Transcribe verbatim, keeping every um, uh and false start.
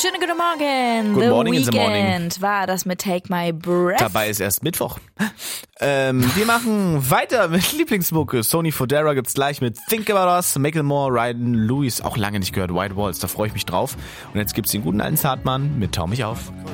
schönen guten Morgen. Good the morning in the Weekend morning. war das mit Take My Breath. Dabei ist erst Mittwoch. Ähm, wir machen weiter mit Lieblingsmucke. Sony Fodera gibt's gleich mit Think About Us, Macklemore, Ryan Lewis, auch lange nicht gehört, White Walls, da freue ich mich drauf. Und jetzt gibt's den guten alten Zartmann mit Tau mich auf.